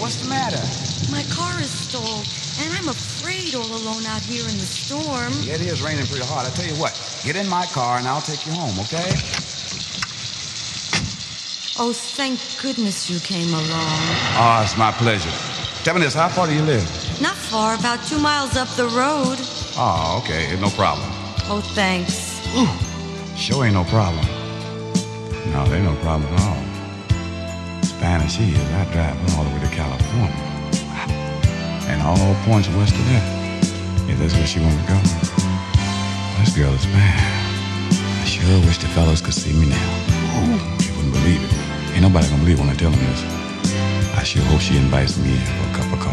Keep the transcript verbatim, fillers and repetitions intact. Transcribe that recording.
what's the matter? My car is stalled, and I'm afraid all alone out here in the storm. Yeah, it is raining pretty hard. I tell you what, get in my car and I'll take you home, okay? Oh, thank goodness you came along. Oh, it's my pleasure. Tell me this, how far do you live? Not far, about two miles up the road. Oh, okay, no problem. Oh, thanks. Ooh, sure ain't no problem. No, there ain't no problem at all. Spanish she is, I drive her all the way to California. And all points west of that. Yeah, that's where she wanted to go. This girl is fine. I sure wish the fellas could see me now. Ooh, you wouldn't believe it. Ain't nobody gonna believe when I tell them this. I sure hope she invites me in for a couple